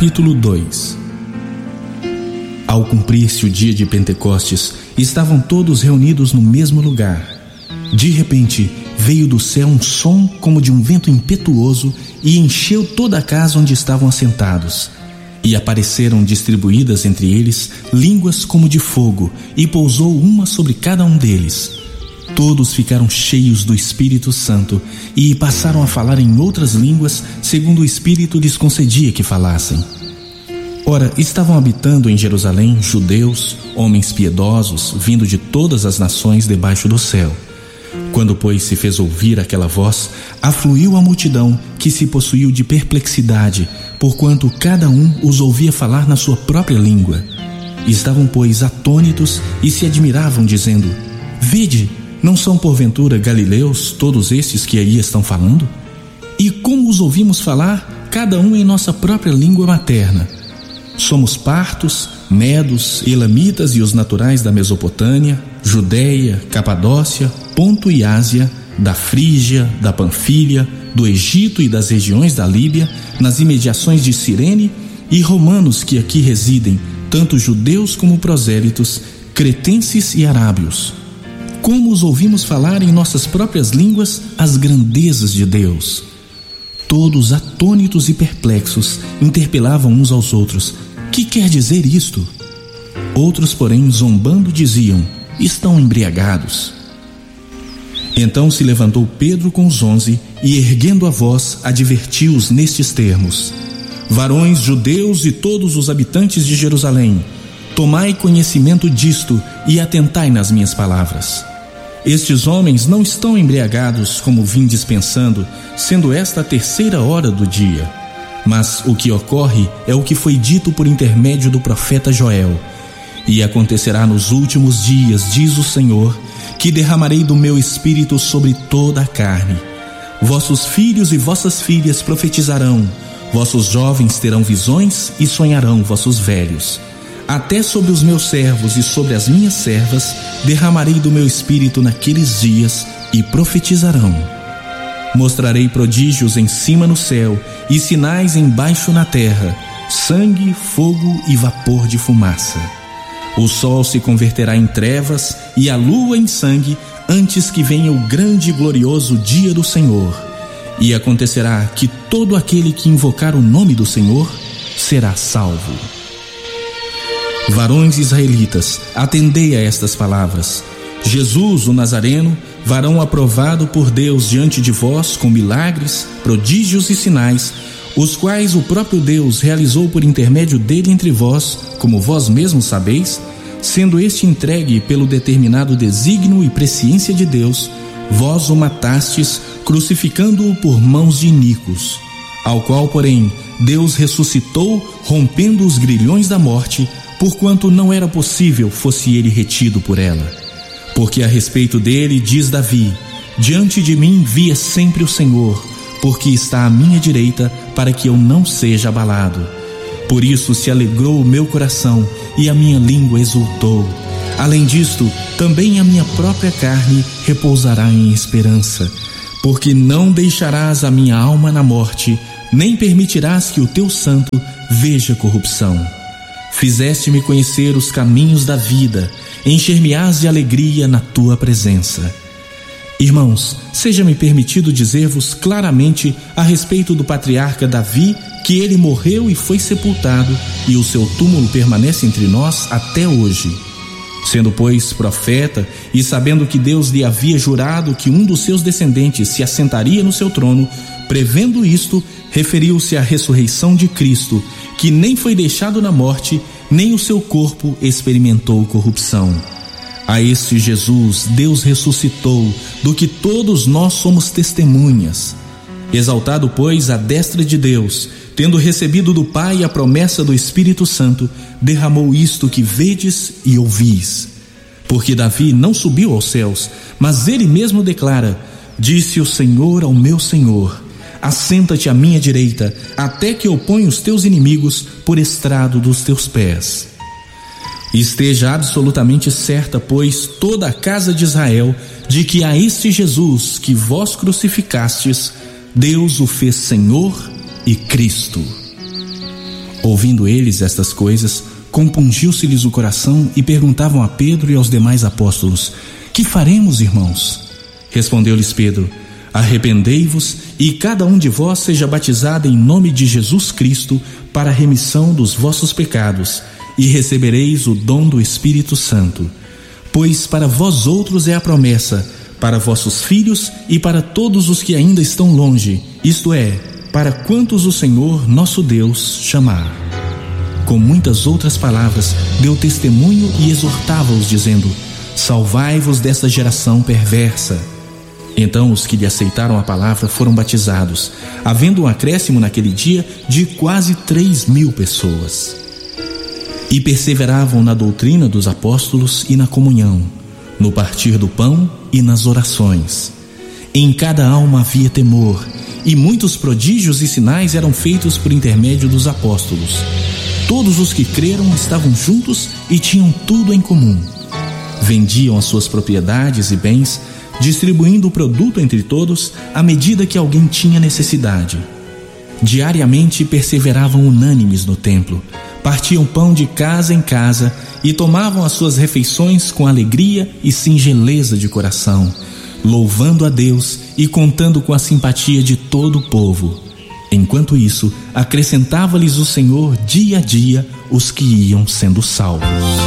Capítulo 2. Ao cumprir-se o dia de Pentecostes, estavam todos reunidos no mesmo lugar. De repente, veio do céu um som como de um vento impetuoso e encheu toda a casa onde estavam assentados. E apareceram distribuídas entre eles línguas como de fogo, e pousou uma sobre cada um deles. Todos ficaram cheios do Espírito Santo e passaram a falar em outras línguas, segundo o Espírito lhes concedia que falassem. Ora, estavam habitando em Jerusalém judeus, homens piedosos, vindo de todas as nações debaixo do céu. Quando, pois, se fez ouvir aquela voz, afluiu a multidão, que se possuiu de perplexidade, porquanto cada um os ouvia falar na sua própria língua. Estavam, pois, atônitos e se admiravam, dizendo: Vede, não são porventura galileus todos estes que aí estão falando? E como os ouvimos falar, cada um em nossa própria língua materna? Somos partos, medos, elamitas e os naturais da Mesopotâmia, Judeia, Capadócia, Ponto e Ásia, da Frígia, da Panfília, do Egito e das regiões da Líbia, nas imediações de Cirene, e romanos que aqui residem, tanto judeus como prosélitos, cretenses e arábios. Como os ouvimos falar em nossas próprias línguas as grandezas de Deus? Todos atônitos e perplexos interpelavam uns aos outros: que quer dizer isto? Outros, porém, zombando, diziam: estão embriagados. Então se levantou Pedro com os 11 e, erguendo a voz, advertiu-os nestes termos: varões judeus e todos os habitantes de Jerusalém, tomai conhecimento disto e atentai nas minhas palavras. Estes homens não estão embriagados como vindes pensando, sendo esta a 3ª hora do dia. Mas o que ocorre é o que foi dito por intermédio do profeta Joel. E acontecerá nos últimos dias, diz o Senhor, que derramarei do meu espírito sobre toda a carne. Vossos filhos e vossas filhas profetizarão, vossos jovens terão visões e sonharão vossos velhos. Até sobre os meus servos e sobre as minhas servas derramarei do meu espírito naqueles dias, e profetizarão. Mostrarei prodígios em cima no céu e sinais embaixo na terra, sangue, fogo e vapor de fumaça. O sol se converterá em trevas e a lua em sangue, antes que venha o grande e glorioso dia do Senhor. E acontecerá que todo aquele que invocar o nome do Senhor será salvo. Varões israelitas, atendei a estas palavras. Jesus, o Nazareno, varão aprovado por Deus diante de vós com milagres, prodígios e sinais, os quais o próprio Deus realizou por intermédio dele entre vós, como vós mesmos sabeis, sendo este entregue pelo determinado desígnio e presciência de Deus, vós o matastes, crucificando-o por mãos de iníquos, ao qual, porém, Deus ressuscitou, rompendo os grilhões da morte, porquanto não era possível fosse ele retido por ela. Porque a respeito dele diz Davi: diante de mim via sempre o Senhor, porque está à minha direita, para que eu não seja abalado. Por isso se alegrou o meu coração, e a minha língua exultou. Além disto, também a minha própria carne repousará em esperança, porque não deixarás a minha alma na morte, nem permitirás que o teu santo veja corrupção. Fizeste-me conhecer os caminhos da vida, encher-me-ás de alegria na tua presença. Irmãos, seja-me permitido dizer-vos claramente a respeito do patriarca Davi, que ele morreu e foi sepultado, e o seu túmulo permanece entre nós até hoje. Sendo, pois, profeta, e sabendo que Deus lhe havia jurado que um dos seus descendentes se assentaria no seu trono, prevendo isto, referiu-se à ressurreição de Cristo, que nem foi deixado na morte, nem o seu corpo experimentou corrupção. A este Jesus Deus ressuscitou, do que todos nós somos testemunhas. Exaltado, pois, à destra de Deus, tendo recebido do Pai a promessa do Espírito Santo, derramou isto que vedes e ouvis. Porque Davi não subiu aos céus, mas ele mesmo declara: disse o Senhor ao meu Senhor: assenta-te à minha direita, até que eu ponha os teus inimigos por estrado dos teus pés. Esteja absolutamente certa, pois, toda a casa de Israel, de que a este Jesus que vós crucificastes, Deus o fez Senhor e Cristo. Ouvindo eles estas coisas, compungiu-se-lhes o coração e perguntavam a Pedro e aos demais apóstolos: que faremos, irmãos? Respondeu-lhes Pedro: arrependei-vos e cada um de vós seja batizado em nome de Jesus Cristo para a remissão dos vossos pecados, e recebereis o dom do Espírito Santo. Pois para vós outros é a promessa, para vossos filhos e para todos os que ainda estão longe, isto é, para quantos o Senhor nosso Deus chamar. Com muitas outras palavras, deu testemunho e exortava-os, dizendo: salvai-vos desta geração perversa. Então os que lhe aceitaram a palavra foram batizados, havendo um acréscimo naquele dia de quase 3.000 pessoas. E perseveravam na doutrina dos apóstolos e na comunhão, no partir do pão e nas orações. Em cada alma havia temor, e muitos prodígios e sinais eram feitos por intermédio dos apóstolos. Todos os que creram estavam juntos e tinham tudo em comum. Vendiam as suas propriedades e bens, distribuindo o produto entre todos à medida que alguém tinha necessidade. Diariamente perseveravam unânimes no templo, partiam pão de casa em casa e tomavam as suas refeições com alegria e singeleza de coração, louvando a Deus e contando com a simpatia de todo o povo. Enquanto isso, acrescentava-lhes o Senhor dia a dia os que iam sendo salvos.